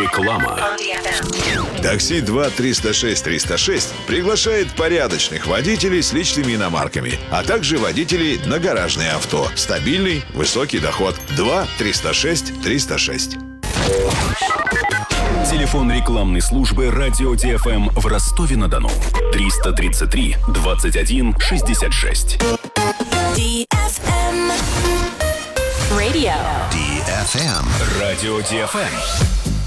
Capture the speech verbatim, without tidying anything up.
Реклама. Такси два триста шесть триста шесть приглашает порядочных водителей с личными иномарками, а также водителей на гаражные авто. Стабильный, высокий доход. два триста шесть триста шесть. Телефон рекламной службы «Радио Ди Эф Эм» в Ростове-на-Дону. триста тридцать три двадцать один шестьдесят шесть. Ди Эф Эм Radio. Ди Эф Эм. Радио Ди Эф Эм.